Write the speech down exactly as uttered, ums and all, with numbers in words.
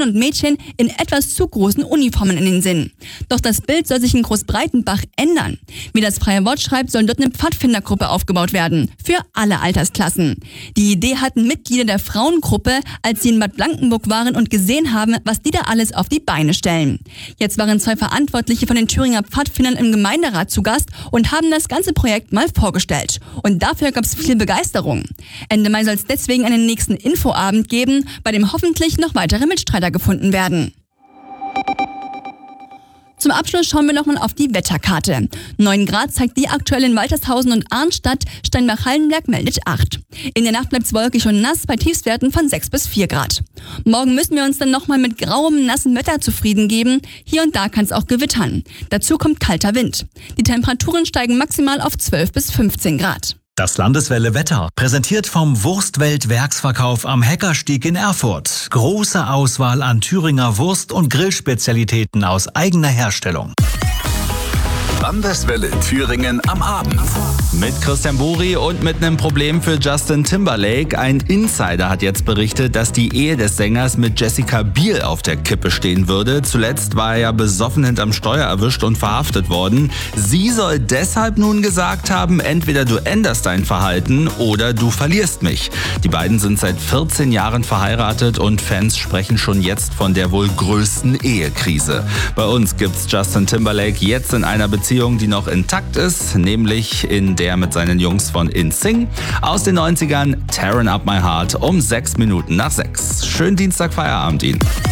Jungen und Mädchen in etwas zu großen Uniformen in den Sinn. Doch das Bild soll sich in Großbreitenbach ändern. Wie das Freie Wort schreibt, soll dort eine Pfadfindergruppe aufgebaut werden. Für alle Altersklassen. Die Idee hatten Mitglieder der Frauengruppe, als sie in Bad Blankenburg waren und gesehen haben, was die da alles auf die Beine stellen. Jetzt waren zwei Verantwortliche von den Thüringer Pfadfindern im Gemeinderat zu Gast und haben das ganze Projekt mal vorgestellt. Und dafür gab es viel Begeisterung. Ende Mai soll es deswegen einen nächsten Infoabend geben, bei dem hoffentlich noch weitere Mitstreiter gefunden werden. Zum Abschluss schauen wir nochmal auf die Wetterkarte. neun Grad zeigt die aktuell in Waltershausen und Arnstadt. Steinbach-Hallenberg meldet acht. In der Nacht bleibt es wolkig und nass bei Tiefstwerten von sechs bis vier Grad. Morgen müssen wir uns dann nochmal mit grauem, nassen Wetter zufrieden geben. Hier und da kann es auch gewittern. Dazu kommt kalter Wind. Die Temperaturen steigen maximal auf zwölf bis fünfzehn Grad. Das Landeswelle Wetter, präsentiert vom Wurstwelt-Werksverkauf am Heckerstieg in Erfurt. Große Auswahl an Thüringer Wurst- und Grillspezialitäten aus eigener Herstellung. Landeswelle Thüringen am Abend. Mit Christian Buri und mit einem Problem für Justin Timberlake. Ein Insider hat jetzt berichtet, dass die Ehe des Sängers mit Jessica Biel auf der Kippe stehen würde. Zuletzt war er ja besoffen hinterm Steuer erwischt und verhaftet worden. Sie soll deshalb nun gesagt haben, entweder du änderst dein Verhalten oder du verlierst mich. Die beiden sind seit vierzehn Jahren verheiratet und Fans sprechen schon jetzt von der wohl größten Ehekrise. Bei uns gibt's Justin Timberlake jetzt in einer Beziehung, die noch intakt ist, nämlich in der mit seinen Jungs von In Sync. Aus den neunzigern, Tearing Up My Heart um sechs Minuten nach sechs. Schönen Dienstag, Feierabend Ihnen.